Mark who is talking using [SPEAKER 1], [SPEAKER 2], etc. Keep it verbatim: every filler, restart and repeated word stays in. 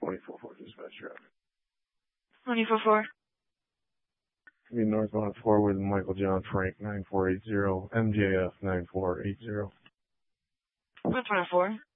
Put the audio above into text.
[SPEAKER 1] twenty-four four dispatch traffic.
[SPEAKER 2] twenty-four four.
[SPEAKER 1] Be northbound four with Michael John Frank nine four eight zero, M J F nine four eight zero.
[SPEAKER 2] one twenty-four.